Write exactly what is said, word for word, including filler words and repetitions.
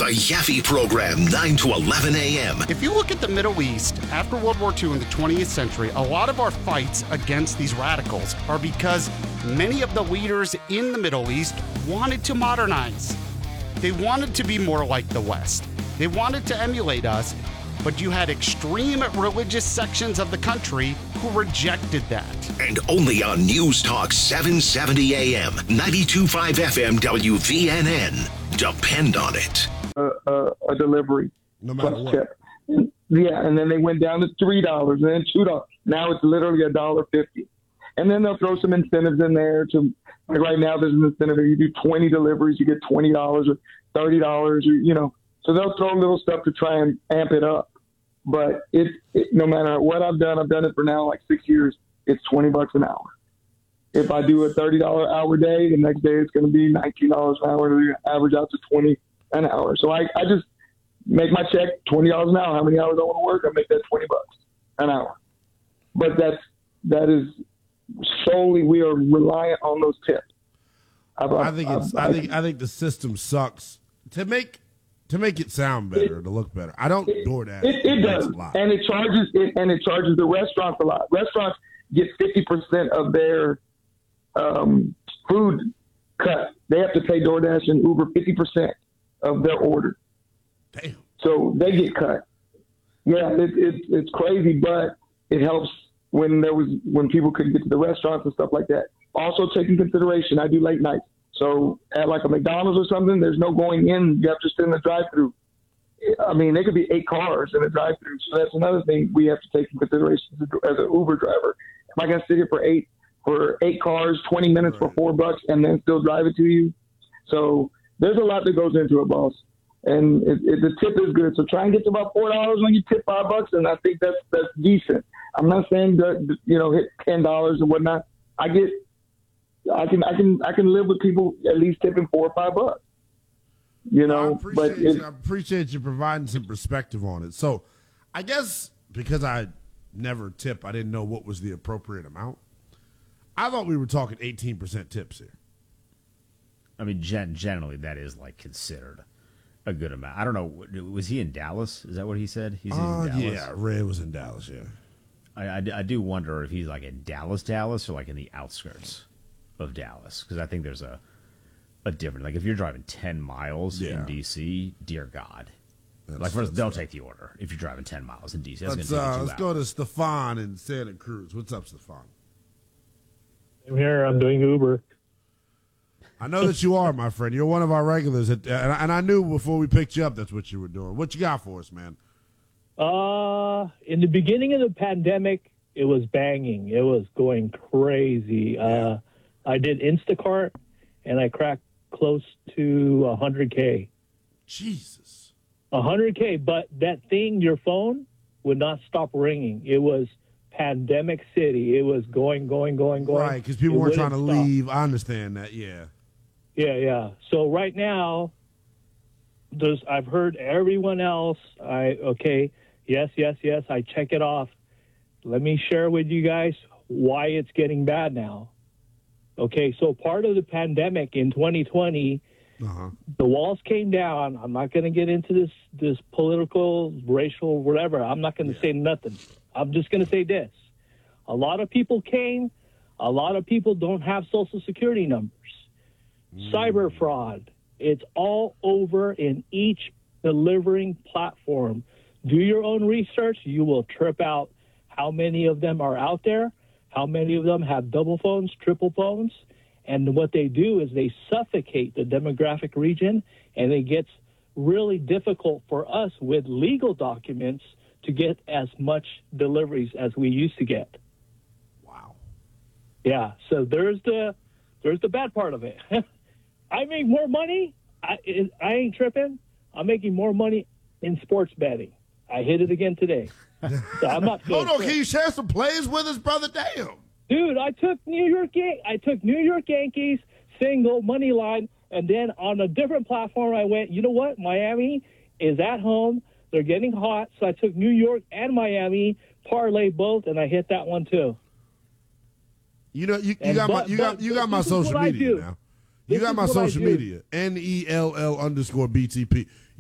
The Yaffe Program, nine to eleven a.m. If you look at the Middle East, after World War Two in the twentieth century, a lot of our fights against these radicals are because many of the leaders in the Middle East wanted to modernize. They wanted to be more like the West. They wanted to emulate us, but you had extreme religious sections of the country who rejected that. And only on News Talk seven seventy a.m., ninety-two point five F M W V N N. Depend on it. A, a, a delivery. No matter what. Tip. Yeah, and then they went down to three dollars and then two dollars. Now it's literally a dollar fifty. And then they'll throw some incentives in there to, like right now there's an incentive. If you do twenty deliveries, you get twenty dollars or thirty dollars, or, you know. So they'll throw little stuff to try and amp it up. But it, it no matter what I've done, I've done it for now like six years, it's twenty bucks an hour. If I do a thirty dollars hour day, the next day it's going to be nineteen dollars an hour, to average out to twenty an hour. So I, I just make my check twenty dollars an hour. How many hours I want to work, I make that twenty bucks an hour. But that's, that is solely, we are reliant on those tips. I've, I think I've, it's. I've, I think. I think the system sucks to make to make it sound better, it, to look better. I don't it, DoorDash. It, it does, and it charges it, and it charges the restaurants a lot. Restaurants get fifty percent of their um, food cut. They have to pay DoorDash and Uber fifty percent of their order. Damn. So they get cut. Yeah, it, it, it's crazy, but it helps when there was when people couldn't get to the restaurants and stuff like that. Also, take in consideration, I do late nights. So at like a McDonald's or something, there's no going in. You have to sit in the drive-thru. I mean, there could be eight cars in a drive-thru. So that's another thing we have to take in consideration as an Uber driver. Am I going to sit here for eight for eight cars, twenty minutes for four bucks, and then still drive it to you? So there's a lot that goes into it, boss. And it, it, the tip is good. So try and get to about four dollars when you tip five bucks, and I think that's that's decent. I'm not saying that, you know, hit ten dollars or whatnot. I get, I can, I can, I can live with people at least tipping four or five bucks. You know, I appreciate, but it, you, I appreciate you providing some perspective on it. So, I guess because I never tip, I didn't know what was the appropriate amount. I thought we were talking eighteen percent tips here. I mean, gen- generally that is like considered a good amount. I don't know. Was he in Dallas? Is that what he said? He's uh, in Dallas. Yeah, Ray was in Dallas. Yeah. I, I, I do wonder if he's like in Dallas, Dallas, or like in the outskirts of Dallas, because I think there's a a different. Like if you're driving ten miles yeah. in D C, dear God. That's, like first, they'll uh, take the order if you're driving ten miles in D C. That's let's gonna take uh, you two let's hours. go to Stefan in Santa Cruz. What's up, Stefan? I'm here. I'm doing Uber. I know that you are, my friend. You're one of our regulars, at, and, I, and I knew before we picked you up that's what you were doing. What you got for us, man? Uh, in the beginning of the pandemic, it was banging. It was going crazy. Yeah. Uh, I did Instacart, and I cracked close to one hundred K. Jesus. one hundred K, but that thing, your phone, would not stop ringing. It was pandemic city. It was going, going, going, going. Right, because people It weren't trying to wouldn't stop. leave. I understand that, yeah. Yeah, yeah. So right now, there's I've heard everyone else. I okay, yes, yes, yes. I check it off. Let me share with you guys why it's getting bad now. Okay, so part of the pandemic in twenty twenty, Uh-huh. the walls came down. I'm not going to get into this this political, racial, whatever. I'm not going to Yeah. say nothing. I'm just going to say this. A lot of people came. A lot of people don't have Social Security numbers. Mm. Cyber fraud. It's all over in each delivering platform. Do your own research. You will trip out how many of them are out there, how many of them have double phones, triple phones. And what they do is they suffocate the demographic region, and it gets really difficult for us with legal documents to get as much deliveries as we used to get. Wow. Yeah, so there's the there's the bad part of it. I make more money. I, I ain't tripping. I'm making more money in sports betting. I hit it again today. So I'm not. Hold on, can you share some plays with us, brother? Damn. Dude, I took New York. Yan- I took New York Yankees single money line, and then on a different platform, I went. You know what? Miami is at home. They're getting hot, so I took New York and Miami, parlay both, and I hit that one too. You know, you, you And got but- my you got but you got my this is social what I media do. now. You This got is my what I social do. media. N E L L underscore B T P.